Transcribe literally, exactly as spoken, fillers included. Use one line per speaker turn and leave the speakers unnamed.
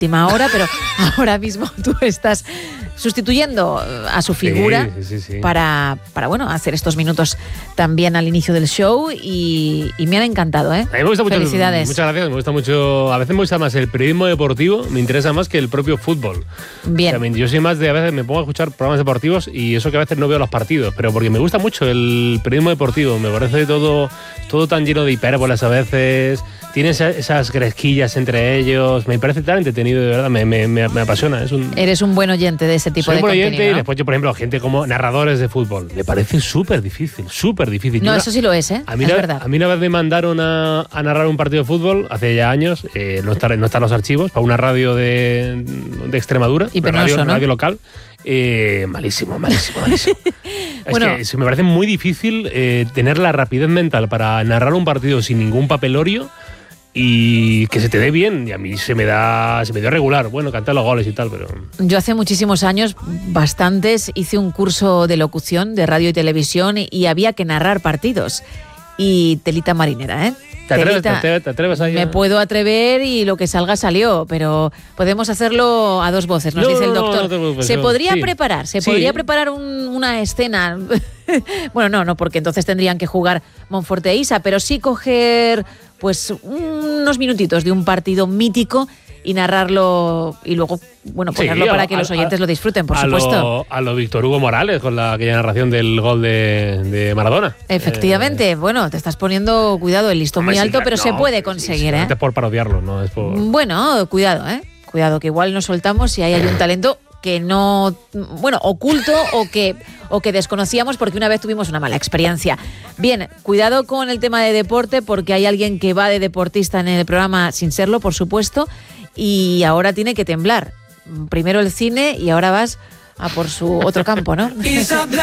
última hora, pero ahora mismo tú estás sustituyendo a su figura
sí, sí, sí.
Para, para bueno, hacer estos minutos también al inicio del show y, y me han encantado, ¿eh?
A mí me gusta mucho.
Felicidades.
Muchas gracias, me gusta mucho. A veces me gusta más el periodismo deportivo, me interesa más que el propio fútbol.
Bien.
O sea, yo soy más de, a veces me pongo a escuchar programas deportivos y eso que a veces no veo los partidos, pero porque me gusta mucho el periodismo deportivo, me parece todo, todo tan lleno de hipérbolas a veces, tiene esas gresquillas entre ellos, me parece tan entretenido, de verdad, me, me, me, me apasiona. Es un,
Eres un buen oyente de ese tipo
soy
de
un buen
contenido,
oyente,
¿no?
Y después yo, por ejemplo, gente como narradores de fútbol, me parece súper difícil, súper difícil.
No,
yo,
eso sí lo es, ¿eh?
A mí,
es
la,
verdad.
a mí una vez me mandaron a, a narrar un partido de fútbol, hace ya años, eh, no, están, no están los archivos, para una radio de, de Extremadura,
Y
una
penoso,
radio,
¿no?
radio local. Eh, malísimo, malísimo, malísimo.
Bueno.
Es que se me parece muy difícil eh, tener la rapidez mental para narrar un partido sin ningún papelorio y que se te dé bien. Y a mí se me da se me dio regular. Bueno, cantar los goles y tal, pero...
Yo hace muchísimos años, bastantes, hice un curso de locución de radio y televisión y, y había que narrar partidos. Y telita marinera, ¿eh?
¿Te atreves,
Telita,
te atreves, te atreves ahí?
Me puedo atrever y lo que salga salió, pero podemos hacerlo a dos voces, nos
No,
dice el
no,
doctor.
no te preocupes,
se
no,
podría
sí.
preparar, se
Sí.
podría preparar un, una escena. Bueno, no, no, porque entonces tendrían que jugar Monforte e Isa, pero sí coger pues unos minutitos de un partido mítico y narrarlo y luego, bueno, ponerlo
Sí, a-
para que
a-
los oyentes
a-
lo disfruten, por
a
supuesto.
Lo, a lo Víctor Hugo Morales, con la, aquella narración del gol de, de Maradona.
Efectivamente,
Eh,
bueno, te estás poniendo, cuidado, el listón muy
hombre,
alto,
sí,
pero
no,
se puede
sí,
conseguir,
sí,
¿eh?
Es por parodiarlo, no es por...
Bueno, cuidado, ¿eh? Cuidado, que igual nos soltamos y ahí hay un talento que no, bueno, oculto o que, o que desconocíamos porque una vez tuvimos una mala experiencia. Bien, cuidado con el tema de deporte porque hay alguien que va de deportista en el programa sin serlo, por supuesto, y ahora tiene que temblar. Primero el cine y ahora vas a por su otro campo, ¿no?